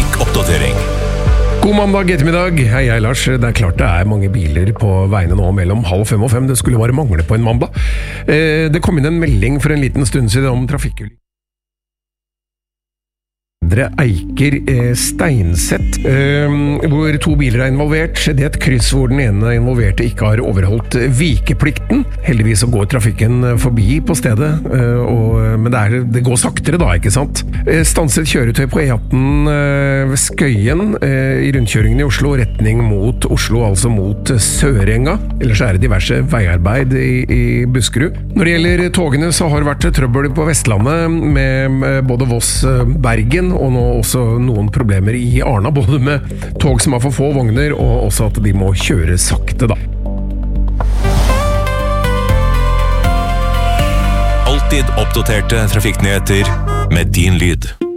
Trafikkoppdatering. God mandag ettermiddag. Hei, Lars. Det klart det mange biler på veiene nå mellom 4:30 og 5. Det skulle bare mangle på en mandag. Det kom inn en melding for en liten stund siden om trafikkulykker. Eiker Steinsett, hvor 2 biler involvert. Det et kryss hvor den ene involverte ikke har overholdt vikeplikten. Heldigvis så går trafikken forbi på stedet, men det går saktere da, ikke sant? Stanset kjøretøy på E18 ved Skøyen i rundkjøringen i Oslo, retning mot Oslo, altså mot Sørenga. Ellers det diverse veiarbeid i Buskerud. Når det gjelder togene så har det vært trøbbel på Vestlandet med både Voss-Bergen og nå også noen problemer i Arna, både med tog som har for få vogner, og også at de må kjøre sakte da. Alltid oppdaterte trafikknyheter med din lyd.